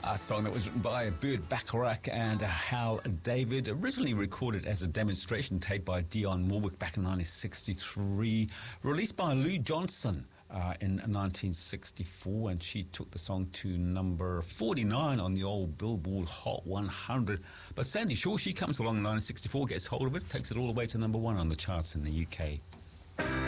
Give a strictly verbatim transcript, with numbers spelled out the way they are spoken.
A song that was written by Burt Bacharach and Hal David, originally recorded as a demonstration tape by Dionne Warwick back in nineteen sixty-three, released by Lou Johnson uh, in nineteen sixty-four, and she took the song to number forty-nine on the old Billboard Hot one hundred. But Sandy Shaw, she comes along in nineteen sixty-four, gets hold of it, takes it all the way to number one on the charts in the U K.